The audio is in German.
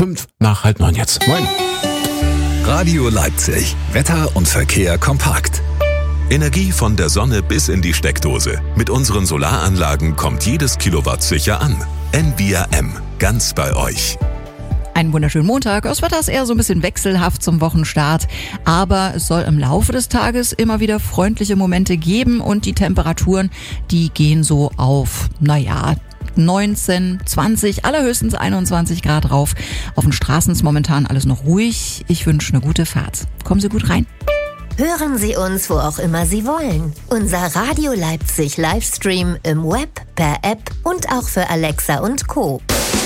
5:05 jetzt. Moin. Radio Leipzig. Wetter und Verkehr kompakt. Energie von der Sonne bis in die Steckdose. Mit unseren Solaranlagen kommt jedes Kilowatt sicher an. NBRM. Ganz bei euch. Einen wunderschönen Montag. Das Wetter ist eher so ein bisschen wechselhaft zum Wochenstart, aber es soll im Laufe des Tages immer wieder freundliche Momente geben und die Temperaturen, die gehen so auf, 19, 20, allerhöchstens 21 Grad rauf. Auf den Straßen ist momentan alles noch ruhig. Ich wünsche eine gute Fahrt. Kommen Sie gut rein. Hören Sie uns, wo auch immer Sie wollen. Unser Radio Leipzig Livestream im Web, per App und auch für Alexa und Co.